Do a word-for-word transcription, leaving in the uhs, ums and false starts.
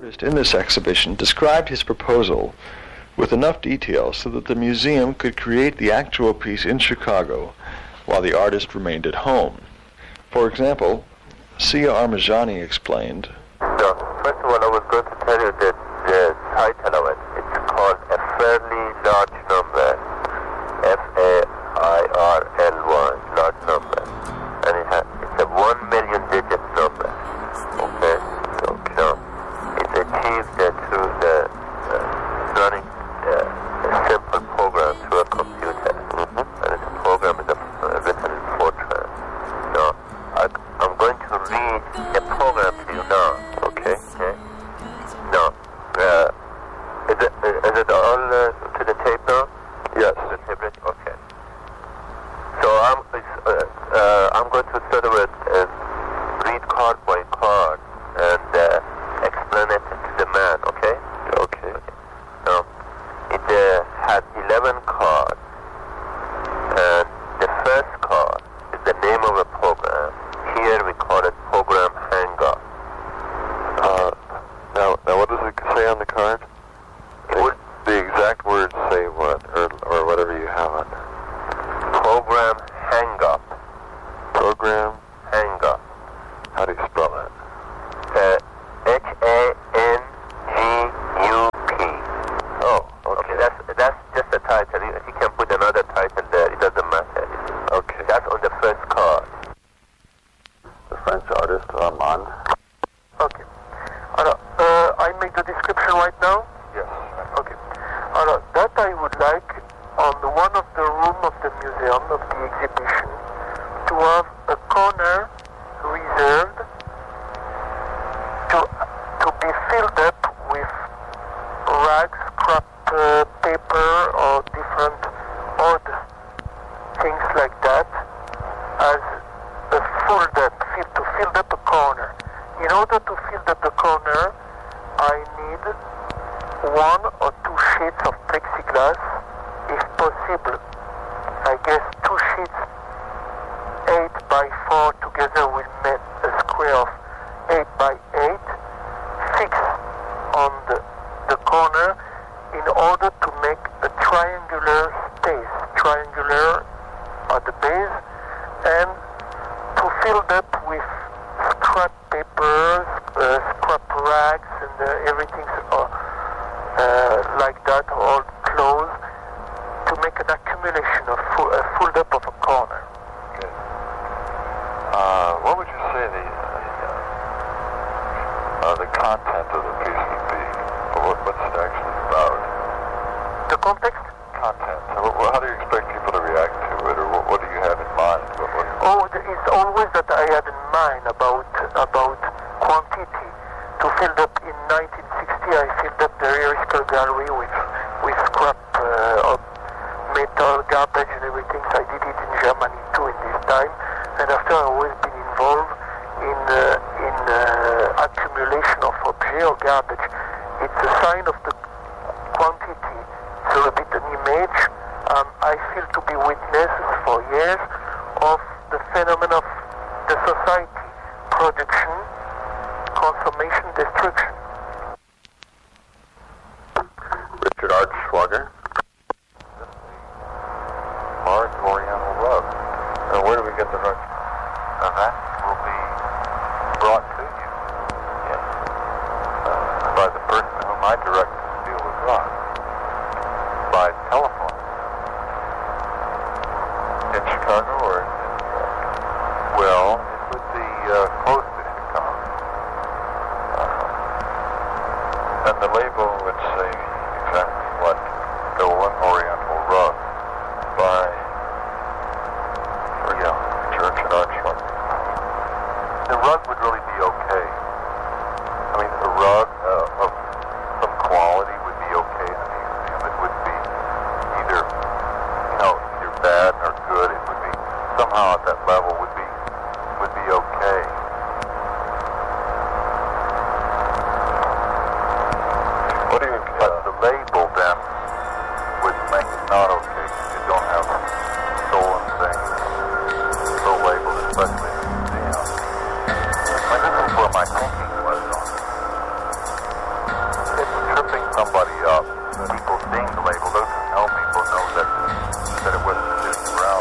artist in this exhibition described his proposal with enough detail so that the museum could create the actual piece in Chicago while the artist remained at home. For example, Sia Armajani explained, So, first of all, I was going to tell you that the title of it, it's called A Fairly Large Number, F A I R L Y, large number. And it has, it's a one million digit number. Okay? So, so it's achieved uh, through the uh, running uh, a simple program through a computer. Mm-hmm. And it's a program is uh, written in Fortran. Now, I, I'm going to read a program to you now. Okay? Okay? Now, uh, is it, is it all uh, to the tape now? Yes. To the tape ready? Okay. So I'm, uh, uh, I'm going to sort of uh, read card by card and uh, explain it to the man, okay? Okay. Now, it uh, has eleven cards, and the first card is the name of a program. Here we call it Program Hang-Up. Uh, now, now what does it say on the card? It would The exact words say what, or, or whatever you have on. Program Hang-Up. Program, Hang-Up. how do you spell that? Uh, H A N G U P. Oh, okay. Okay, that's that's just a title. You, you can put another title there. It doesn't matter. Okay. That's on the first card. The French artist, Raman. Okay. Alors, uh, I make the description right now? Yes. Okay. Alors, that I would like on the one of the room of the museum, of the exhibition, to have a corner reserved to to be filled up with rags, scrap uh, paper, or different odd things like that, as a filled up, fill, to fill up a corner. In order to fill up the corner, I need one or two sheets of plexiglass, if possible. I guess two sheets, eight by four together will make a square of eight by eight, fixed on the, the corner in order to make a triangular space, triangular at the base, and to fill up with scrap papers, uh, scrap rags, and uh, everything uh, uh, like that, all clothes, to make an accumulation of full, a full up of a corner. Good. Uh, what would you say the uh, uh, the content of the piece would be? Or what, what's it actually about? The context? Content. So what, how do you expect people to react to it, or what, what do you have in mind? What, what, Oh, it's always that I had in mind about about quantity. To fill up in nineteen sixty, I filled up the Eriscal Gallery with with scrap uh, of metal, garbage, and everything. So I did it in Germany too in this time. And after, I've always been involved in uh, in uh, accumulation of objects or garbage. It's a sign of the quantity. So a bit an image. Um, I feel to be witness for years of the phenomenon of the society, production, consummation, destruction. Richard Archschwager. Large Oriental rug. Now, where do we get the rug? Now that will be brought to you. Yes. Uh, by the person whom I direct to steal the rug. By telephone. In Chicago or in Well, it would be uh, close to Chicago. Uh, and the label would say exactly what? The one Oriental rug by oh, yeah, Church and Archschwager. The rug would really be okay. I mean, a rug uh, of some quality would be okay in the museum. It would be either, you know, either bad or good. It would be somehow at that level would be would be okay. What do you? But the label somebody